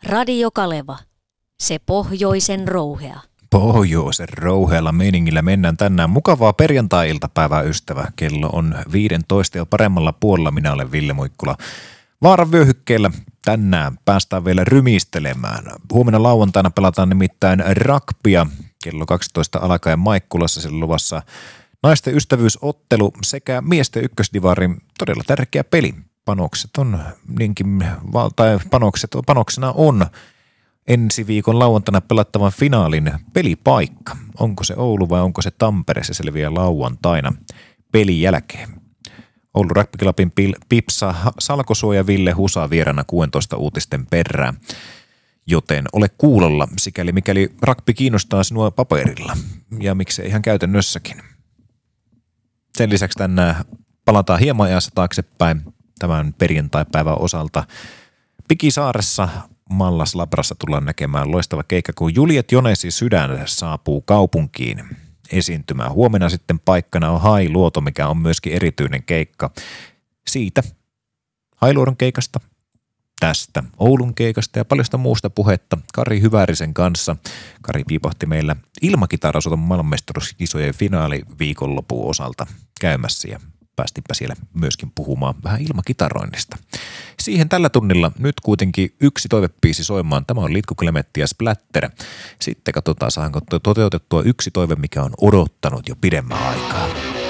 Radio Kaleva, se pohjoisen rouhea. Pohjoisen rouhealla meiningillä mennään tänään. Mukavaa perjantai-iltapäivää, ystävä. Kello on 15 ja paremmalla puolella. Minä olen Ville Muikkula. Vaaran vyöhykkeellä tänään päästään vielä rymistelemään. Huomenna lauantaina pelataan nimittäin rugbya. Kello 12 alkaen Maikkulassa siellä luvassa naisten ystävyysottelu sekä miesten ykkösdivarin todella tärkeä peli. Panoksena on ensi viikon lauantaina pelattavan finaalin pelipaikka. Onko se Oulu vai onko se Tampere? Se selviää lauantaina pelin jälkeen. Oulu Rugby Clubin Pipsa Salkosuoja Ville Husa vieraana 16 uutisten perään. Joten ole kuulolla, sikäli mikäli rugby kiinnostaa sinua paperilla ja miksei ihan käytännössäkin. Sen lisäksi tänään palataan hieman ajassa taaksepäin tämän perjantai-päivän osalta. Pikisaaressa Mallas Labrassa tullaan näkemään loistava keikka, kun Juliet Jonesi Sydän saapuu kaupunkiin esiintymään. Huomenna sitten paikkana on Hailuoto, mikä on myöskin erityinen keikka. Siitä Hailuodon keikasta, tästä Oulun keikasta ja paljosta muusta puhetta Kari Hyvärisen kanssa. Kari piipahti meillä ilmakitarasoiton maailmanmestaruuskisojen finaaliviikonlopun osalta käymässä ja päästinpä siellä myöskin puhumaan vähän ilmakitaroinnista. Siihen tällä tunnilla nyt kuitenkin yksi toivebiisi soimaan. Tämä on Litku Klemetti ja Splatter. Sitten katsotaan, saanko toteutettua yksi toive, mikä on odottanut jo pidemmän aikaa.